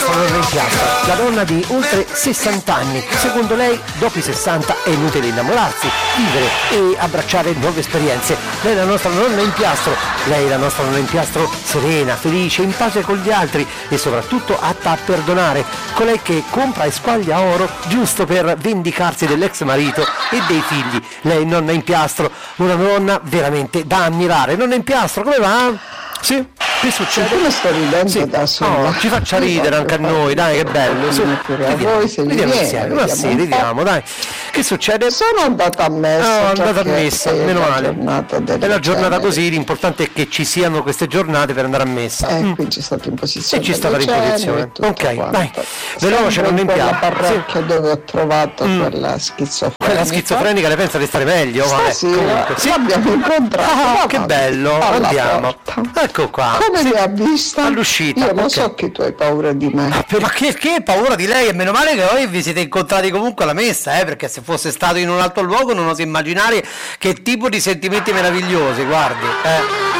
nostra nonna in piazza, la donna di oltre 60 anni. Secondo lei, dopo i 60 è inutile innamorarsi, vivere e abbracciare nuove esperienze. Lei è la nostra nonna in piastro, lei è la nostra nonna in piastro serena, felice, in pace con gli altri e soprattutto atta a perdonare. Colei che compra e squaglia oro giusto per vendicarsi dell'ex marito e dei figli. Lei nonna in piastro, una nonna veramente da ammirare. Nonna in piastro, come va? Sì? Che succede? Come sto ridendo Sì. da sola? Oh, ci faccia ridere anche a noi, dai, che bello. Su, A voi se vi ridiamo viene, insieme, ma sì, ridiamo, dai. Che succede? Sono andata a messa. No, andata a perché messa, è meno la male. giornata del È la giornata genere. così, l'importante è che ci siano queste giornate per andare a messa. Qui c'è stata imposizione. E ci sta la del genere rimposizione. e tutto Ok, quanto. dai. Veloce, Sempre non in quella impianto. parrocchia dove ho trovato quella schizofrenica. Quella schizofrenica le pensa di stare meglio? Vabbè, Stasera comunque. Sì. l'abbiamo incontrata. Ah, davanti che bello, alla andiamo. porta. Ecco qua. Come Sì. mi ha vista? All'uscita, Io non ok. so che tu hai paura di me. Ma che paura di lei, e meno male che voi vi siete incontrati comunque alla messa, perché se fosse stato in un altro luogo non oso immaginare che tipo di sentimenti meravigliosi, guardi.